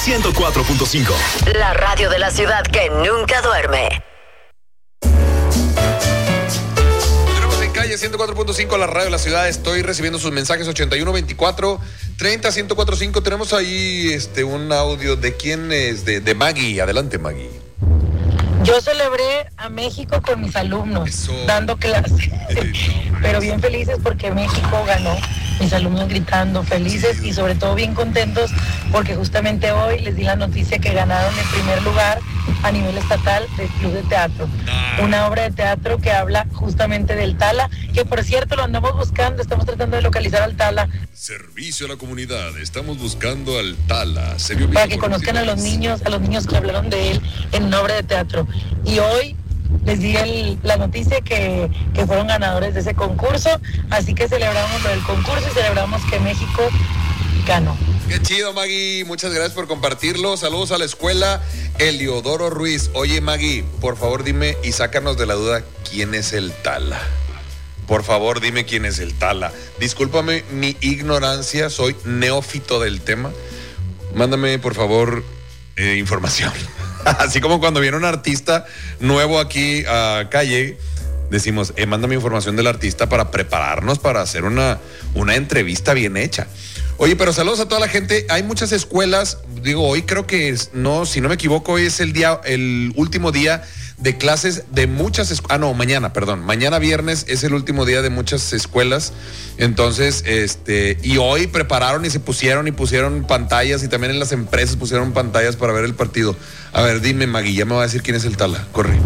104.5. La radio de la ciudad que nunca duerme. Tenemos en Calle 104.5 la radio de la ciudad. Estoy recibiendo sus mensajes 8124-30-1045. Tenemos ahí un audio de quién es, de Maggie. Adelante, Maggie. Yo celebré a México con mis alumnos, dando clases, pero bien felices porque México ganó, mis alumnos gritando, felices y sobre todo bien contentos porque justamente hoy les di la noticia que ganaron el primer lugar a nivel estatal del Club de Teatro. Una obra de teatro que habla justamente del Tala, que por cierto lo andamos buscando, estamos tratando de localizar al Tala. Servicio a la comunidad, estamos buscando al Tala. Para que conozcan a los niños que hablaron de él en una obra de teatro. Y hoy les di la noticia que fueron ganadores de ese concurso, así que celebramos lo del concurso y celebramos que México ganó. Qué chido, Maggie, muchas gracias por compartirlo. Saludos a la escuela Eliodoro Ruiz. Oye, Maggie, por favor dime y sácanos de la duda quién es el Tala. Por favor, dime quién es el Tala. Discúlpame mi ignorancia, soy neófito del tema. Mándame, por favor, información. Así como cuando viene un artista nuevo aquí a Calle, decimos, mándame información del artista para prepararnos para hacer una entrevista bien hecha. Oye, pero saludos a toda la gente. Hay muchas escuelas, hoy creo que si no me equivoco, hoy es el último día de clases de muchas escuelas. Mañana viernes es el último día de muchas escuelas. Entonces, y hoy prepararon y pusieron pantallas y también en las empresas pusieron pantallas para ver el partido. A ver, dime, Magui, ya me va a decir quién es el Tala. Corre.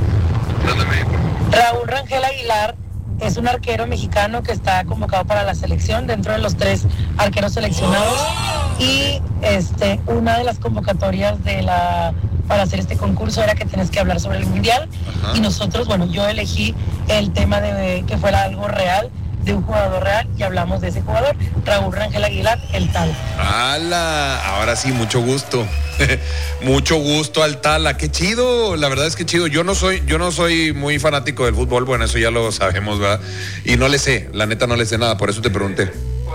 Raúl Rangel Aguilar es un arquero mexicano que está convocado para la selección dentro de los 3 arqueros seleccionados y una de las convocatorias para hacer este concurso era que tienes que hablar sobre el mundial. Ajá. Y nosotros, yo elegí el tema de que fuera algo real, de un jugador real, y hablamos de ese jugador, Raúl Rangel Aguilar, el Tala. ¡Hala! Ahora sí, mucho gusto. Mucho gusto al Tala, qué chido, la verdad es que chido. Yo no soy muy fanático del fútbol, bueno, eso ya lo sabemos, ¿verdad? Y no le sé, la neta no le sé nada, por eso te pregunté.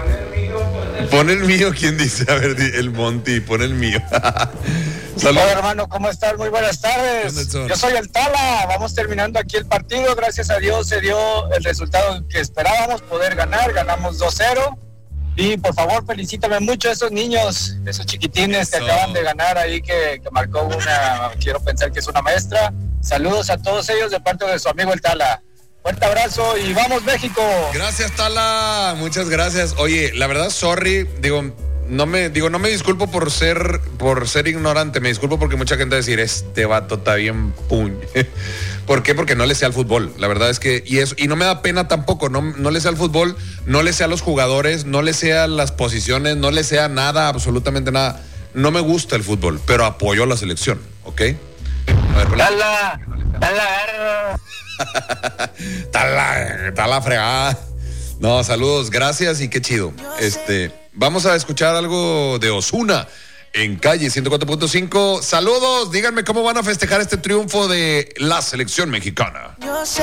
Pon el mío, ¿quién dice? A ver, el Monty, pon el mío. Saludos. Hola, hermano, ¿cómo estás? Muy buenas tardes. Yo soy el Tala, vamos terminando aquí el partido, gracias a Dios se dio el resultado que esperábamos, poder ganar, ganamos 2-0. Y por favor, felicítame mucho a esos niños, esos chiquitines que acaban de ganar ahí, que marcó quiero pensar que es una maestra. Saludos a todos ellos de parte de su amigo el Tala. Fuerte abrazo y ¡vamos México! Gracias, Tala, muchas gracias. Oye, la verdad, sorry, no me disculpo por ser ignorante, me disculpo porque mucha gente va a decir, este vato está bien puñ. ¿Por qué? Porque no le sé al fútbol. La verdad es que, y no me da pena tampoco, no le sé al fútbol, no le sé a los jugadores, no le sé a las posiciones, no le sé a nada, absolutamente nada. No me gusta el fútbol, pero apoyo a la selección, ¿ok? A ver, Tala Está la fregada. No, saludos, gracias y qué chido. Vamos a escuchar algo de Ozuna en Calle 104.5. Saludos, díganme cómo van a festejar este triunfo de la selección mexicana.